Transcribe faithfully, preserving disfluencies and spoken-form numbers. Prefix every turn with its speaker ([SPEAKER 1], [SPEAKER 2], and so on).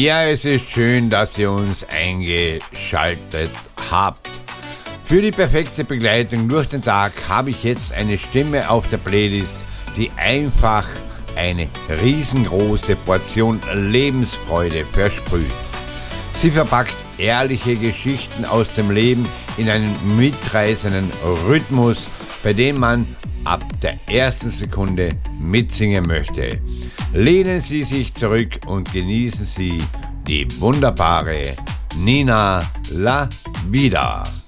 [SPEAKER 1] Ja, es ist schön, dass ihr uns eingeschaltet habt. Für die perfekte Begleitung durch den Tag habe ich jetzt eine Stimme auf der Playlist, die einfach eine riesengroße Portion Lebensfreude versprüht. Sie verpackt ehrliche Geschichten aus dem Leben in einen mitreißenden Rhythmus, bei dem man ab der ersten Sekunde mitsingen möchte. Lehnen Sie sich zurück und genießen Sie die wunderbare Nina La Vida.